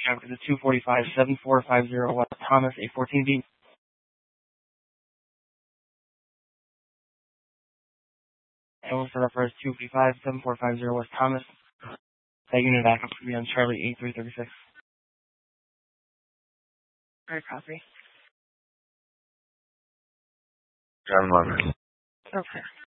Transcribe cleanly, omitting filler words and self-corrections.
traffic is 245-7450 West Thomas, A14B. And we'll set up for 245-7450 West Thomas. That unit backup will be on Charlie 8336. Alright, copy. Driving London. Okay.